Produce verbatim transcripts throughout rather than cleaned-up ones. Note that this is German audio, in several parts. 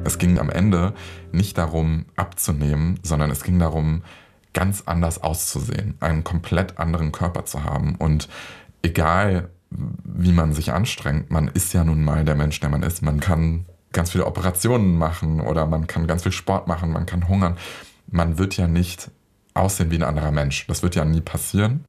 Es ging am Ende nicht darum, abzunehmen, sondern es ging darum, ganz anders auszusehen, einen komplett anderen Körper zu haben. Und egal, wie man sich anstrengt, man ist ja nun mal der Mensch, der man ist. Man kann ganz viele Operationen machen oder man kann ganz viel Sport machen, man kann hungern. Man wird ja nicht aussehen wie ein anderer Mensch. Das wird ja nie passieren.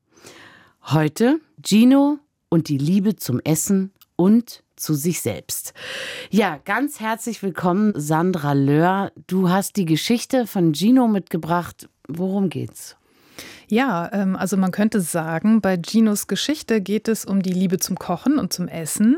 Heute Gino und die Liebe zum Essen und zu sich selbst. Ja, ganz herzlich willkommen, Sandra Löhr. Du hast die Geschichte von Gino mitgebracht. Worum geht's? Ja, ähm, also man könnte sagen, bei Ginos Geschichte geht es um die Liebe zum Kochen und zum Essen.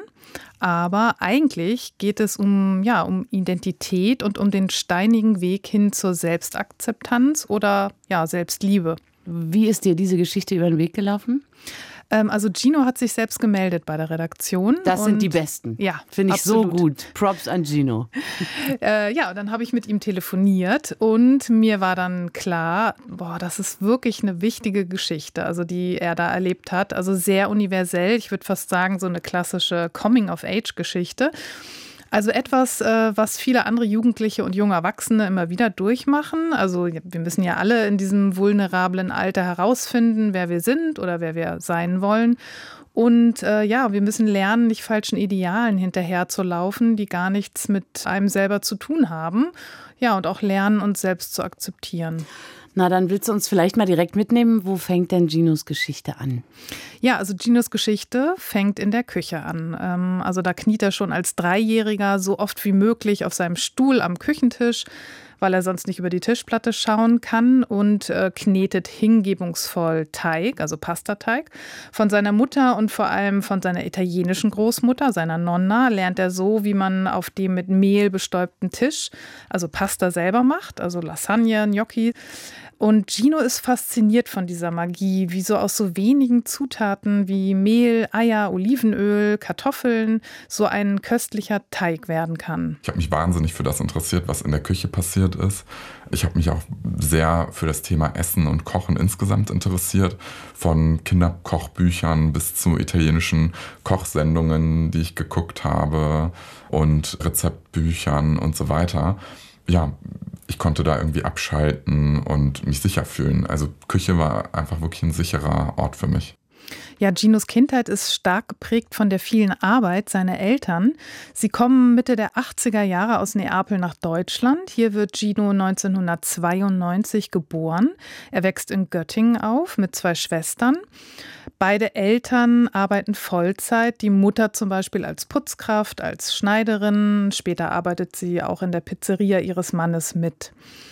Aber eigentlich geht es um, ja, um Identität und um den steinigen Weg hin zur Selbstakzeptanz oder ja, Selbstliebe. Wie ist dir diese Geschichte über den Weg gelaufen? Ähm, also Gino hat sich selbst gemeldet bei der Redaktion. Das und sind die Besten. Ja, finde ich absolut. so gut. Props an Gino. Äh, ja, dann habe ich mit ihm telefoniert und mir war dann klar, boah, das ist wirklich eine wichtige Geschichte, also die er da erlebt hat. Also sehr universell, ich würde fast sagen, so eine klassische Coming-of-Age-Geschichte. Also etwas, was viele andere Jugendliche und junge Erwachsene immer wieder durchmachen. Also wir müssen ja alle in diesem vulnerablen Alter herausfinden, wer wir sind oder wer wir sein wollen. Und äh, ja, wir müssen lernen, nicht falschen Idealen hinterherzulaufen, die gar nichts mit einem selber zu tun haben. Ja, und auch lernen, uns selbst zu akzeptieren. Na, dann willst du uns vielleicht mal direkt mitnehmen. Wo fängt denn Ginos Geschichte an? Ja, also Ginos Geschichte fängt in der Küche an. Ähm, also da kniet er schon als Dreijähriger so oft wie möglich auf seinem Stuhl am Küchentisch, weil er sonst nicht über die Tischplatte schauen kann und äh, knetet hingebungsvoll Teig, also Pastateig. Von seiner Mutter und vor allem von seiner italienischen Großmutter, seiner Nonna, lernt er so, wie man auf dem mit Mehl bestäubten Tisch, also Pasta selber macht, also Lasagne, Gnocchi. Und Gino ist fasziniert von dieser Magie, wie so aus so wenigen Zutaten wie Mehl, Eier, Olivenöl, Kartoffeln so ein köstlicher Teig werden kann. Ich habe mich wahnsinnig für das interessiert, was in der Küche passiert ist. Ich habe mich auch sehr für das Thema Essen und Kochen insgesamt interessiert. Von Kinderkochbüchern bis zu italienischen Kochsendungen, die ich geguckt habe und Rezeptbüchern und so weiter. Ja, ich konnte da irgendwie abschalten und mich sicher fühlen. Also Küche war einfach wirklich ein sicherer Ort für mich. Ja, Ginos Kindheit ist stark geprägt von der vielen Arbeit seiner Eltern. Sie kommen Mitte der achtziger Jahre aus Neapel nach Deutschland. Hier wird Gino neunzehnhundertzweiundneunzig geboren. Er wächst in Göttingen auf mit zwei Schwestern. Beide Eltern arbeiten Vollzeit. Die Mutter zum Beispiel als Putzkraft, als Schneiderin. Später arbeitet sie auch in der Pizzeria ihres Mannes mit.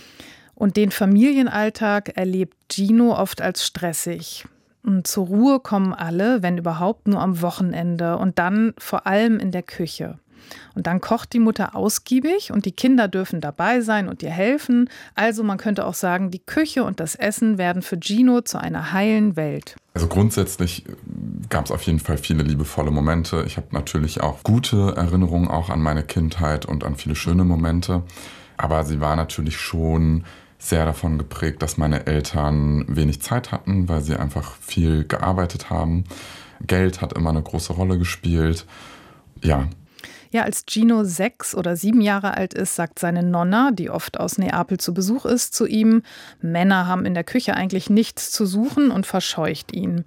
Und den Familienalltag erlebt Gino oft als stressig. Und zur Ruhe kommen alle, wenn überhaupt, nur am Wochenende und dann vor allem in der Küche. Und dann kocht die Mutter ausgiebig und die Kinder dürfen dabei sein und ihr helfen. Also man könnte auch sagen, die Küche und das Essen werden für Gino zu einer heilen Welt. Also grundsätzlich gab es auf jeden Fall viele liebevolle Momente. Ich habe natürlich auch gute Erinnerungen auch an meine Kindheit und an viele schöne Momente. Aber sie war natürlich schon sehr davon geprägt, dass meine Eltern wenig Zeit hatten, weil sie einfach viel gearbeitet haben. Geld hat immer eine große Rolle gespielt. Ja. Ja, als Gino sechs oder sieben Jahre alt ist, sagt seine Nonna, die oft aus Neapel zu Besuch ist, zu ihm, Männer haben in der Küche eigentlich nichts zu suchen und verscheucht ihn.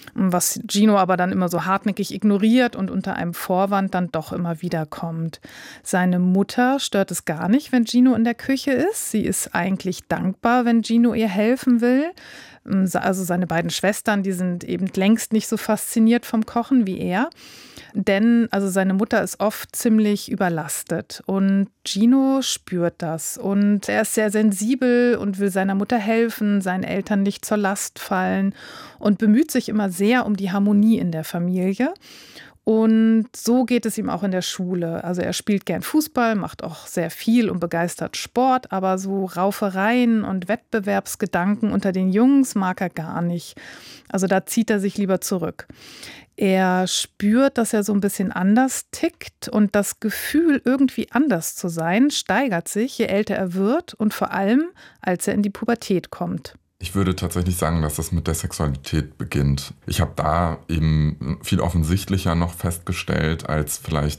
Was Gino aber dann immer so hartnäckig ignoriert und unter einem Vorwand dann doch immer wieder kommt. Seine Mutter stört es gar nicht, wenn Gino in der Küche ist. Sie ist eigentlich dankbar, wenn Gino ihr helfen will. Also seine beiden Schwestern, die sind eben längst nicht so fasziniert vom Kochen wie er. Denn also seine Mutter ist oft ziemlich überlastet und Gino spürt das. Und er ist sehr sensibel und will seiner Mutter helfen, seinen Eltern nicht zur Last fallen und bemüht sich immer sehr um die Harmonie in der Familie. Und so geht es ihm auch in der Schule. Also er spielt gern Fußball, macht auch sehr viel und begeistert Sport, aber so Raufereien und Wettbewerbsgedanken unter den Jungs mag er gar nicht. Also da zieht er sich lieber zurück. Er spürt, dass er so ein bisschen anders tickt und das Gefühl, irgendwie anders zu sein, steigert sich, je älter er wird und vor allem, als er in die Pubertät kommt. Ich würde tatsächlich sagen, dass das mit der Sexualität beginnt. Ich habe da eben viel offensichtlicher noch festgestellt als vielleicht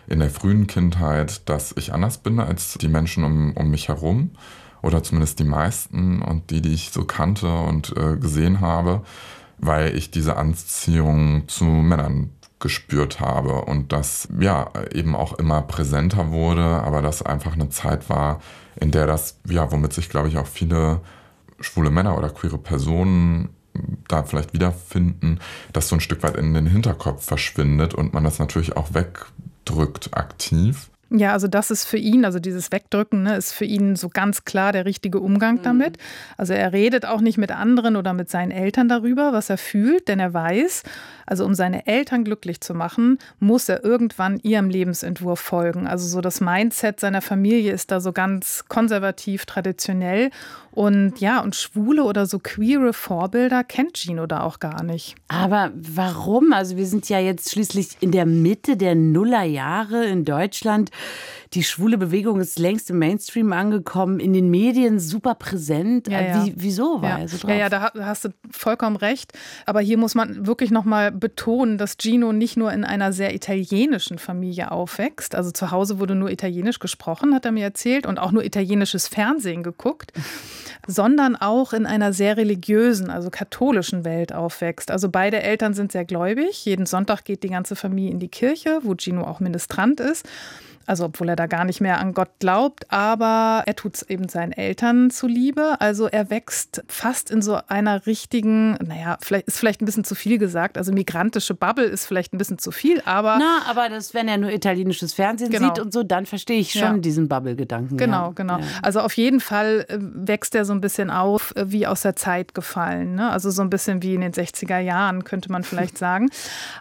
in der frühen Kindheit, dass ich anders bin als die Menschen um, um mich herum oder zumindest die meisten und die, die ich so kannte und äh, gesehen habe, weil ich diese Anziehung zu Männern gespürt habe und das ja eben auch immer präsenter wurde, aber das einfach eine Zeit war, in der das, ja, womit sich, glaube ich, auch viele schwule Männer oder queere Personen da vielleicht wiederfinden, dass so ein Stück weit in den Hinterkopf verschwindet und man das natürlich auch wegdrückt aktiv. Ja, also das ist für ihn, also dieses Wegdrücken, ne, ist für ihn so ganz klar der richtige Umgang damit. Also er redet auch nicht mit anderen oder mit seinen Eltern darüber, was er fühlt, denn er weiß, also um seine Eltern glücklich zu machen, muss er irgendwann ihrem Lebensentwurf folgen. Also so das Mindset seiner Familie ist da so ganz konservativ, traditionell. Und ja, und schwule oder so queere Vorbilder kennt Gino da auch gar nicht. Aber warum? Also wir sind ja jetzt schließlich in der Mitte der Nullerjahre in Deutschland. Die schwule Bewegung ist längst im Mainstream angekommen, in den Medien super präsent. Ja, ja. Wie, wieso war ja. er so drauf? Ja, ja, da hast du vollkommen recht. Aber hier muss man wirklich nochmal betonen, dass Gino nicht nur in einer sehr italienischen Familie aufwächst. Also zu Hause wurde nur Italienisch gesprochen, hat er mir erzählt, und auch nur italienisches Fernsehen geguckt, sondern auch in einer sehr religiösen, also katholischen Welt aufwächst. Also beide Eltern sind sehr gläubig. Jeden Sonntag geht die ganze Familie in die Kirche, wo Gino auch Ministrant ist. Also obwohl er da gar nicht mehr an Gott glaubt, aber er tut es eben seinen Eltern zuliebe. Also er wächst fast in so einer richtigen, naja, vielleicht ist vielleicht ein bisschen zu viel gesagt, also migrantische Bubble ist vielleicht ein bisschen zu viel, aber... Na, aber das, wenn er nur italienisches Fernsehen genau. sieht und so, dann verstehe ich schon ja. diesen Bubble-Gedanken. Genau, ja. genau. Ja. Also auf jeden Fall wächst er so ein bisschen auf, wie aus der Zeit gefallen. Ne? Also so ein bisschen wie in den sechziger Jahren, könnte man vielleicht sagen.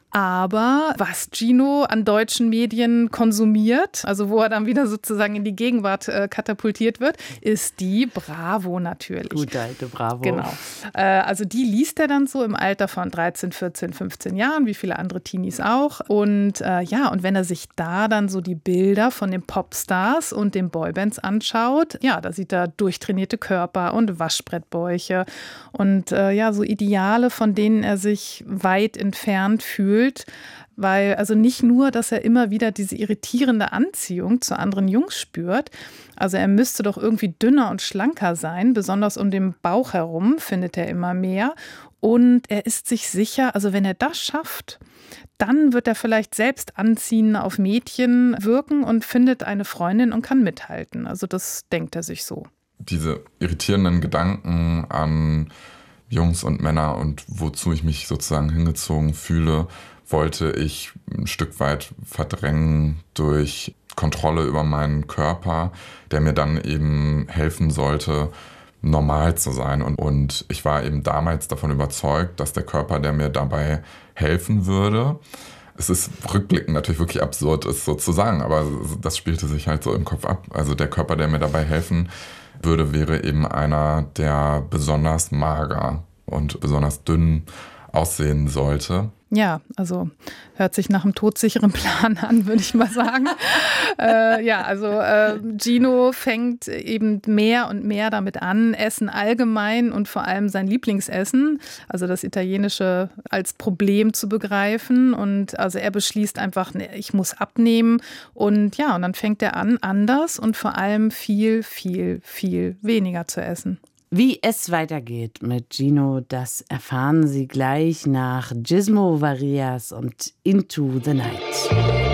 Aber was Gino an deutschen Medien konsumiert, also wo er dann wieder sozusagen in die Gegenwart äh, katapultiert wird, ist die Bravo natürlich. Gute alte Bravo. Genau. Äh, also die liest er dann so im Alter von dreizehn, vierzehn, fünfzehn Jahren, wie viele andere Teenies auch. Und äh, ja, und wenn er sich da dann so die Bilder von den Popstars und den Boybands anschaut, ja, da sieht er durchtrainierte Körper und Waschbrettbäuche und äh, ja, so Ideale, von denen er sich weit entfernt fühlt. Weil also nicht nur, dass er immer wieder diese irritierende Anziehung zu anderen Jungs spürt, also er müsste doch irgendwie dünner und schlanker sein, besonders um den Bauch herum findet er immer mehr. Und er ist sich sicher, also wenn er das schafft, dann wird er vielleicht selbst anziehen auf Mädchen wirken und findet eine Freundin und kann mithalten. Also das denkt er sich so. Diese irritierenden Gedanken an Jungs und Männer und wozu ich mich sozusagen hingezogen fühle, wollte ich ein Stück weit verdrängen durch Kontrolle über meinen Körper, der mir dann eben helfen sollte, normal zu sein. Und, und ich war eben damals davon überzeugt, dass der Körper, der mir dabei helfen würde, es ist rückblickend natürlich wirklich absurd, es so zu sagen, aber das spielte sich halt so im Kopf ab. Also der Körper, der mir dabei helfen würde, wäre eben einer, der besonders mager und besonders dünn aussehen sollte. Ja, also hört sich nach einem todsicheren Plan an, würde ich mal sagen. äh, ja, also äh, Gino fängt eben mehr und mehr damit an, Essen allgemein und vor allem sein Lieblingsessen, also das Italienische, als Problem zu begreifen. Und also er beschließt einfach, ne, ich muss abnehmen. Und ja, und dann fängt er an, anders und vor allem viel, viel, viel weniger zu essen. Wie es weitergeht mit Gino, das erfahren Sie gleich nach Gizmo Varias und Into the Night.